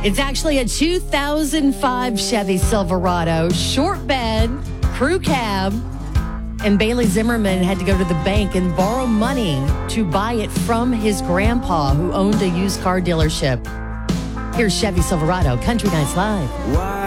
It's actually a 2005 Chevy Silverado, short bed, crew cab, and Bailey Zimmerman had to go to the bank and borrow money to buy it from his grandpa, who owned a used car dealership. Here's Chevy Silverado, Country Nights Live. Why